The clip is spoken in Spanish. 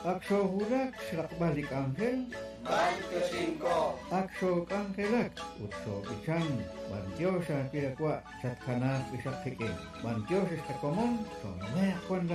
Akso hurak srak balik angkel. Bantyo 5. Akso kangkelak. Utso ichan. Bantyo sa pinakwa. Satkana pisak hiking. Bantyo sa komon. So namaya kwanda.